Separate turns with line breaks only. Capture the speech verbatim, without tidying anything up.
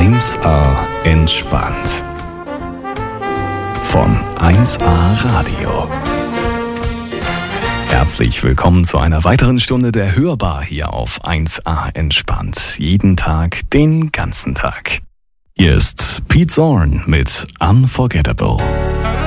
eins A entspannt. Von eins A Radio. Herzlich willkommen zu einer weiteren Stunde der Hörbar hier auf eins A entspannt. Jeden Tag, den ganzen Tag. Hier ist Pete Zorn mit Unforgettable.